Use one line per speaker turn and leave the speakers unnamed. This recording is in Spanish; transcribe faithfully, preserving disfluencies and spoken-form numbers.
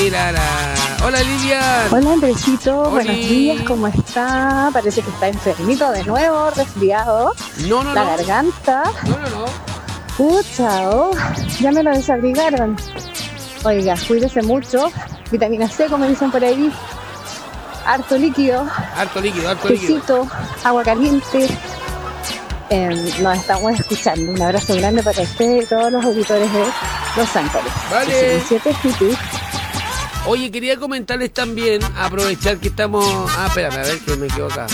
Hola Lilian.
Hola Andresito,
Oli.
buenos días, ¿cómo está? Parece que está enfermito de nuevo, resfriado.
No, no,
La
no.
garganta.
No, no, no.
Pucha, oh, ya me lo desabrigaron. Oiga, cuídese mucho. Vitamina C, como dicen por ahí. Harto líquido.
Harto líquido, harto líquido.
Tecito, agua caliente. Eh, nos estamos escuchando. Un abrazo grande para usted y todos los auditores de Los Ángeles.
Vale.
siete City.
Oye, quería comentarles también, aprovechar que estamos... Ah, espérame, a ver que me equivoco acá.